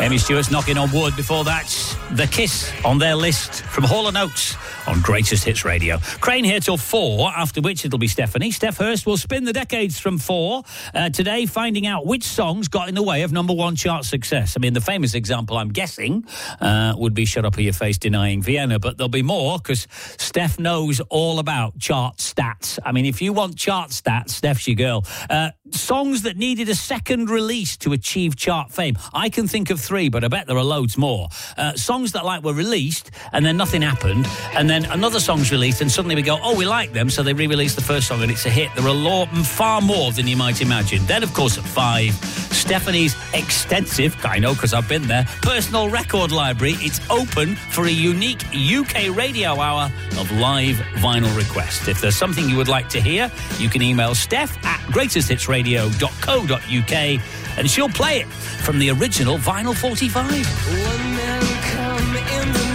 Amy Stewart's Knocking on Wood. Before that, The Kiss on their list from Hall & Oates on Greatest Hits Radio. Crane here till 4, after which it'll be Stephanie. Steph Hurst will spin the decades from 4. Today, finding out which songs got in the way of number 1 chart success. I mean, the famous example, I'm guessing, would be Shut Up or Your Face Denying Vienna, but there'll be more, because Steph knows all about chart stats. I mean, if you want chart stats, Steph's your girl. Songs that needed a second release to achieve chart fame. I can think of 3, but I bet there are loads more. Songs that were released and then nothing happened, and then another song's released and suddenly we go, oh, we like them, so they re-release the first song and it's a hit. There are far more than you might imagine. Then, of course, at 5, Stephanie's extensive, I know because I've been there, personal record library. It's open for a unique UK radio hour of live vinyl requests. If there's something you would like to hear, you can email steph@greatesthitsradio.co.uk and she'll play it from the original Vinyl 45. One man come in the